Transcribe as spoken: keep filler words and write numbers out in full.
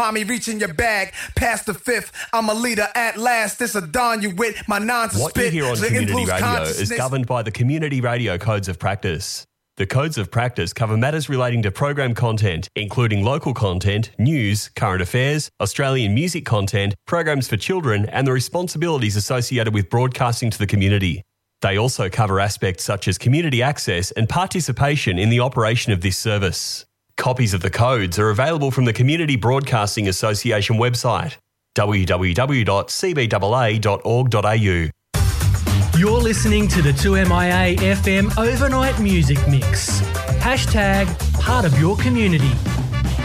Mommy reaching your bag past the fifth. I'm a leader at last. This a dawn you with my nonsense. What you hear on community radio is governed by the Community Radio Codes of Practice. The Codes of Practice cover matters relating to program content, including local content, news, current affairs, Australian music content, programs for children, and the responsibilities associated with broadcasting to the community. They also cover aspects such as community access and participation in the operation of this service. Copies of the codes are available from the Community Broadcasting Association website, w w w dot c b a a dot org dot a u. You're listening to the two M I A F M Overnight Music Mix. Hashtag part of your community.